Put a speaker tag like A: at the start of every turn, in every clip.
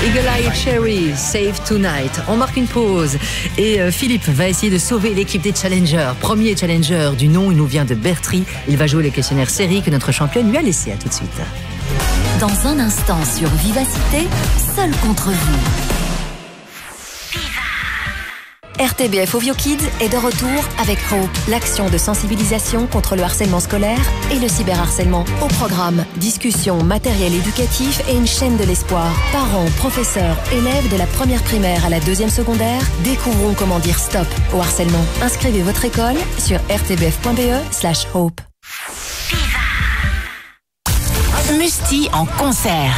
A: Eagle Eye Cherry, Save Tonight. On marque une pause et Philippe va essayer de sauver l'équipe des challengers. Premier challenger du nom, il nous vient de Bertry. Il va jouer les questionnaires série que notre championne lui a laissé. À tout de suite.
B: Dans un instant sur Vivacité, seul contre vous. RTBF Ovio Kids est de retour avec Hope, l'action de sensibilisation contre le harcèlement scolaire et le cyberharcèlement. Au programme, discussion, matériel éducatif et une chaîne de l'espoir. Parents, professeurs, élèves de la première primaire à la deuxième secondaire, découvrons comment dire stop au harcèlement. Inscrivez votre école sur rtbf.be/hope.
C: Musti en concert.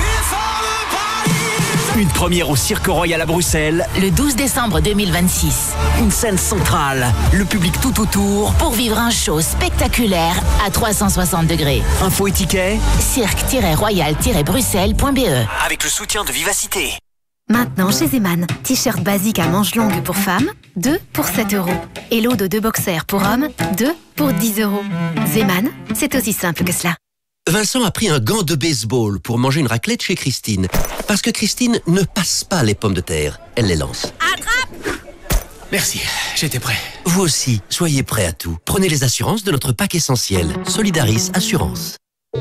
D: Une première au Cirque Royal à Bruxelles.
C: Le 12 décembre 2026.
D: Une scène centrale. Le public tout autour.
C: Pour vivre un show spectaculaire à 360 degrés.
D: Info et tickets.
C: cirque-royal-bruxelles.be.
D: Avec le soutien de Vivacité.
B: Maintenant chez Zeman, t-shirt basique à manches longues pour femmes, 2 pour 7 €. Et lot de 2 boxers pour hommes, 2 pour 10 €. Zeman, c'est aussi simple que cela.
E: Vincent a pris un gant de baseball pour manger une raclette chez Christine. Parce que Christine ne passe pas les pommes de terre, elle les lance.
C: Attrape!
D: Merci, j'étais prêt.
E: Vous aussi, soyez prêts à tout. Prenez les assurances de notre pack essentiel. Solidaris Assurance.
B: Dès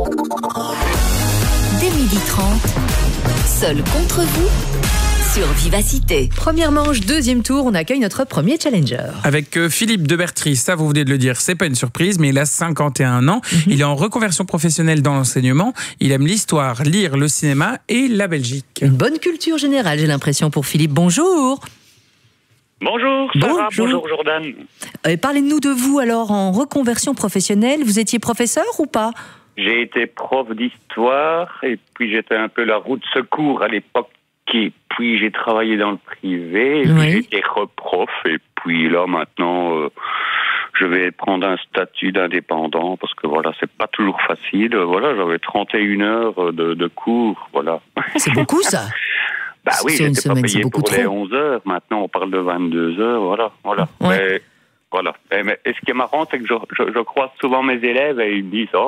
B: 12h30, seul contre vous sur Vivacité.
A: Première manche, deuxième tour, on accueille notre premier challenger.
F: Avec Philippe de Bertry, ça vous venez de le dire, c'est pas une surprise, mais il a 51 ans. Il est en reconversion professionnelle dans l'enseignement. Il aime l'histoire, lire, le cinéma et la Belgique.
A: Une bonne culture générale, j'ai l'impression, pour Philippe. Bonjour.
G: Bonjour, Sarah. Bonjour, Jordan.
A: Parlez-nous de vous alors en reconversion professionnelle. Vous étiez professeur ou pas ?
G: J'ai été prof d'histoire et puis j'étais un peu la roue de secours à l'époque. Et puis j'ai travaillé dans le privé, et puis j'étais reprof, et puis là maintenant je vais prendre un statut d'indépendant parce que voilà, c'est pas toujours facile. Voilà, j'avais 31 heures de cours, voilà.
A: C'est beaucoup ça.
G: Bah oui,
A: sur une
G: j'étais pas
A: semaine, c'est
G: payé
A: beaucoup
G: pour les
A: trop.
G: 11 heures. Maintenant on parle de 22 heures, voilà.
A: Ouais.
G: Mais, voilà. Et ce qui est marrant, c'est que je croise souvent mes élèves et ils me disent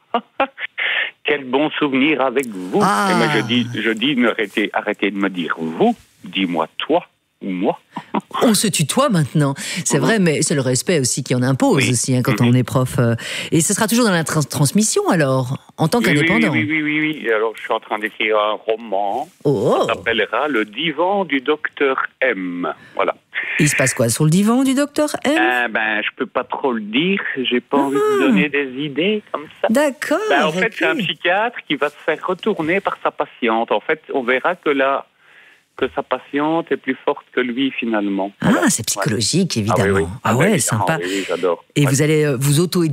G: quel bon souvenir avec vous.
A: Ah.
G: Et moi, je dis arrêtez de me dire vous, dis-moi toi ou moi.
A: On se tutoie maintenant, c'est vrai, mais c'est le respect aussi qui en impose aussi quand on est prof. Et ce sera toujours dans la transmission alors, en tant qu'indépendant.
G: Oui. Alors je suis en train d'écrire un roman.
A: Oh.
G: Ça s'appellera Le divan du docteur M. Voilà.
A: Il se passe quoi sur le divan du docteur M ?
G: Je peux pas trop le dire. J'ai pas envie de donner des idées comme ça.
A: D'accord.
G: En fait, c'est un psychiatre qui va se faire retourner par sa patiente. En fait, on verra que sa patiente est plus forte que lui finalement.
A: Ah, c'est psychologique évidemment.
G: Ah oui,
A: sympa.
G: Oui, j'adore.
A: Et vous allez vous auto-éditer ?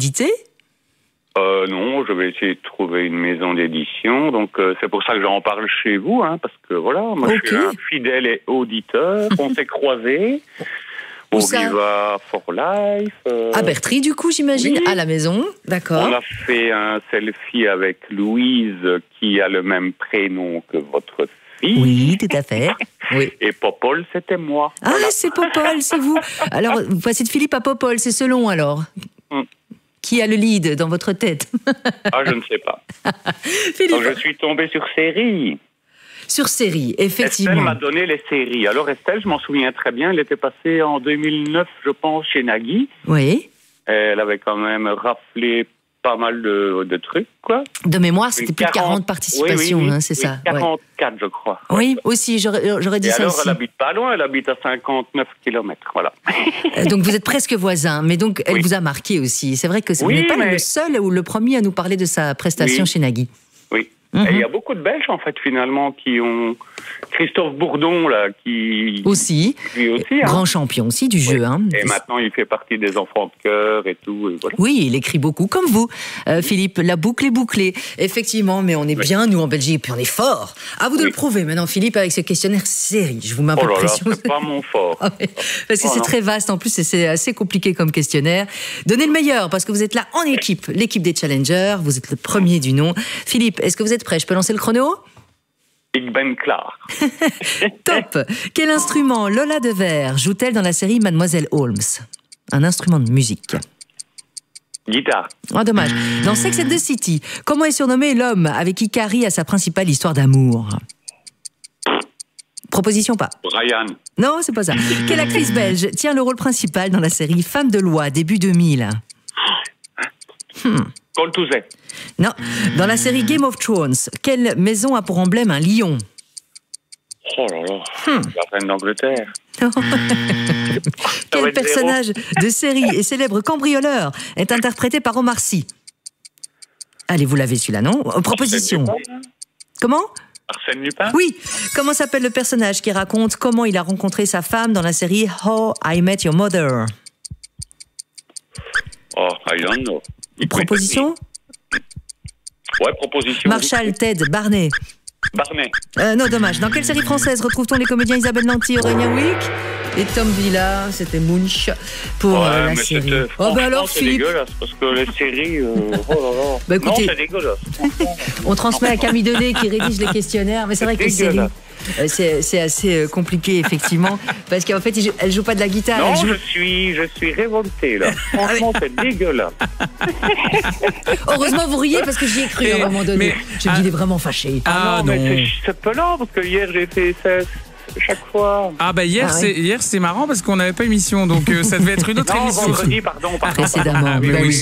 G: Non, je vais essayer de trouver une maison d'édition. Donc, c'est pour ça que j'en parle chez vous, parce que voilà, moi je suis un fidèle et auditeur. On s'est croisés au Viva for Life.
A: À Bertry, du coup, j'imagine, à la maison. D'accord.
G: On a fait un selfie avec Louise, qui a le même prénom que votre fille.
A: Oui, tout à fait. Oui.
G: Et Popol, c'était moi.
A: Ah, voilà. C'est Popol, c'est vous. Alors, vous passez de Philippe à Popol, c'est selon alors. Qui a le lead dans votre tête ?
G: Je ne sais pas.
A: Philippe.
G: Donc, je suis tombé sur série.
A: Sur série, effectivement.
G: Estelle m'a donné les séries. Alors Estelle, je m'en souviens très bien, elle était passée en 2009, je pense, chez Nagui.
A: Oui.
G: Elle avait quand même raflé pas mal de trucs, quoi.
A: De mémoire, c'était plus de 40 participations, c'est ça.
G: 44, je crois.
A: Oui, aussi, j'aurais dit ça
G: alors,
A: aussi.
G: elle habite pas loin, elle habite à 59 km, voilà.
A: Donc vous êtes presque voisins, mais donc elle vous a marqué aussi. C'est vrai que vous n'êtes pas le seul ou le premier à nous parler de sa prestation chez Nagui.
G: Oui. Et il y a beaucoup de Belges, en fait, finalement, qui ont... Christophe Bourdon, là, qui...
A: Aussi.
G: Lui aussi,
A: Grand champion aussi du jeu.
G: Et maintenant, il fait partie des enfants de cœur et tout. Et voilà.
A: Oui, il écrit beaucoup, comme vous, Philippe. La boucle est bouclée. Effectivement, mais on est bien, nous, en Belgique, puis on est fort. À vous de le prouver maintenant, Philippe, avec ce questionnaire série. Je vous mets un peu de pression.
G: C'est pas mon fort.
A: Parce que c'est très vaste, en plus, et c'est assez compliqué comme questionnaire. Donnez le meilleur, parce que vous êtes là en équipe, l'équipe des challengers. Vous êtes le premier du nom. Philippe, est-ce que vous êtes prêt ? Je peux lancer le chrono ?
G: Big Ben Clark.
A: Top. Quel instrument Lola Devers joue-t-elle dans la série Mademoiselle Holmes ? Un instrument de musique.
G: Guitare.
A: Oh, dommage. Dans Sex and the City, comment est surnommé l'homme avec qui Carrie a sa principale histoire d'amour ? Proposition pas.
G: Brian.
A: Non, c'est pas ça. Quelle actrice belge tient le rôle principal dans la série Femme de loi, début 2000?
G: Coltouzet.
A: Non. Dans la série Game of Thrones, quelle maison a pour emblème un lion?
G: Oh là là, la reine d'Angleterre.
A: Quel personnage de série et célèbre cambrioleur est interprété par Omar Sy? Allez, vous l'avez celui-là, non? Proposition. Comment?
G: Arsène Lupin?
A: Oui. Comment s'appelle le personnage qui raconte comment il a rencontré sa femme dans la série How I Met Your Mother?
G: Oh, I don't know.
A: Proposition?
G: Ouais, proposition.
A: Marshall Ted Barney.
G: Barney.
A: Non, dommage. Dans quelle série française retrouve-t-on les comédiens Isabelle Nanty, Aurélien Wick et Tom Villa? C'était Munch pour la série.
G: Oh, bah alors, c'est dégueulasse, parce que les séries... oh là là.
A: Bah, écoutez,
G: non, c'est dégueulasse.
A: On transmet à Camille Denet qui rédige les questionnaires, mais c'est vrai que les séries... C'est assez compliqué, effectivement, parce qu'en fait, elle joue pas de la guitare.
G: Non,
A: elle joue...
G: je suis révolté, là. Franchement, c'est dégueulasse.
A: Heureusement, vous riez, parce que j'y ai cru à un moment donné. Je me dis, il est vraiment fâché.
G: Ah non, mais c'est pelant, parce que hier, j'ai fait ça chaque fois.
F: Ah bah hier, c'est marrant, parce qu'on n'avait pas émission, donc ça devait être une autre émission.
G: Vendredi, pardon.
A: Précédemment,
F: oui.